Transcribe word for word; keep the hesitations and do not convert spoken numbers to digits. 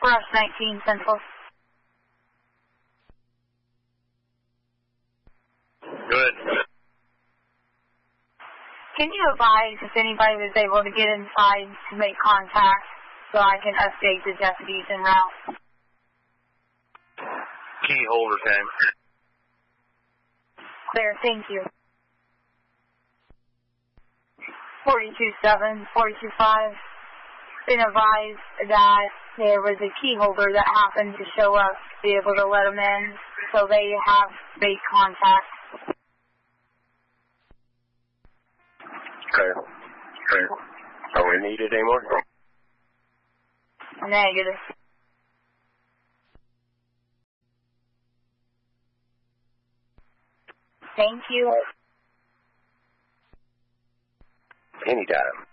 Rush nineteen Central. Good. Can you advise if anybody was able to get inside to make contact so I can update the deputies en route? Key holder time. Clear, thank you. forty-two seven, forty-two five. Been advised that there was a key holder that happened to show up to be able to let them in, so they have made contact. Okay. Okay. Are we needed anymore? Negative. Thank you. Anytime.